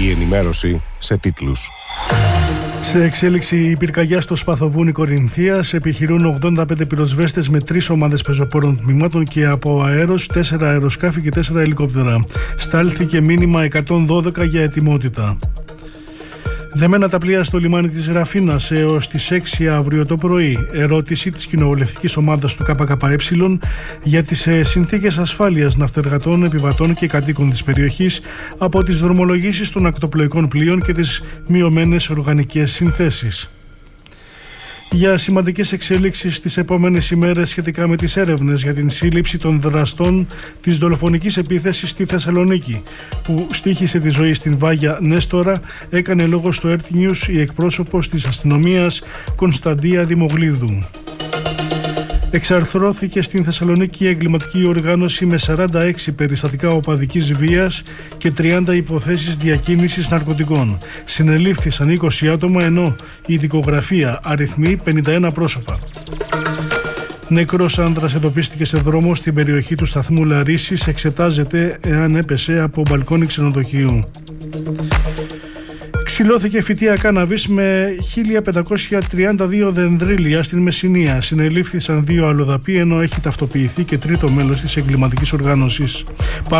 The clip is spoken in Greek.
Η ενημέρωση σε τίτλους. Σε εξέλιξη η πυρκαγιά στο Σπαθοβούνι Κορινθίας. Επιχειρούν 85 πυροσβέστες με 3 ομάδες πεζοπόρων τμήματων και από αέρος 4 αεροσκάφη και 4 ελικόπτερα. Στάλθηκε μήνυμα 112 για ετοιμότητα. Δεμένα τα πλοία στο λιμάνι της Ραφίνας έως τις 6 αύριο το πρωί. Ερώτηση της κοινοβουλευτικής ομάδας του ΚΚΕ για τις συνθήκες ασφάλειας ναυτεργατών, επιβατών και κατοίκων της περιοχής από τις δρομολογήσεις των ακτοπλοϊκών πλοίων και τις μειωμένες οργανικές συνθέσεις. Για σημαντικές εξέλιξεις τις επόμενες ημέρες σχετικά με τις έρευνες για την σύλληψη των δραστών της δολοφονικής επίθεσης στη Θεσσαλονίκη, που στοίχησε τη ζωή στην Βάγια Νέστορα, έκανε λόγο στο RT News η εκπρόσωπος της αστυνομίας Κωνσταντία Δημογλίδου. Εξαρθρώθηκε στην Θεσσαλονίκη η εγκληματική οργάνωση με 46 περιστατικά οπαδικής βίας και 30 υποθέσεις διακίνησης ναρκωτικών. Συνελήφθησαν 20 άτομα, ενώ η δικογραφία αριθμεί 51 πρόσωπα. Νεκρός άνδρας εντοπίστηκε σε δρόμο στην περιοχή του σταθμού Λαρίσης. Εξετάζεται εάν έπεσε από μπαλκόνι ξενοδοχείου. Ξυλώθηκε φυτεία κάναβης με 1.532 δενδρίλια στην Μεσσηνία. Συνελήφθησαν 2 αλλοδαποί, ενώ έχει ταυτοποιηθεί και τρίτο μέλος της εγκληματικής οργάνωσης.